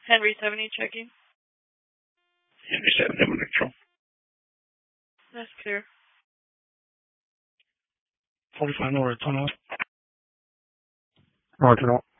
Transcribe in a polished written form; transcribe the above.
Henry 70 checking. Henry 70, I'm neutral. That's clear. 45 north, turn off. Roger,